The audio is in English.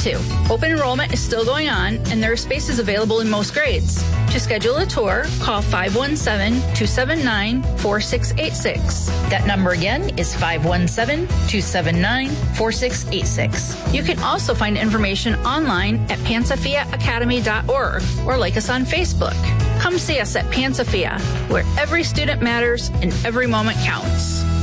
too. Open enrollment is still going on, and there are spaces available in most grades. To schedule a tour, call 517-279-4686. That number again is 517-279-4686. You can also find information online at pansofiaacademy.org or like us on Facebook. Come see us at Pan Sophia, where every student matters and every moment counts.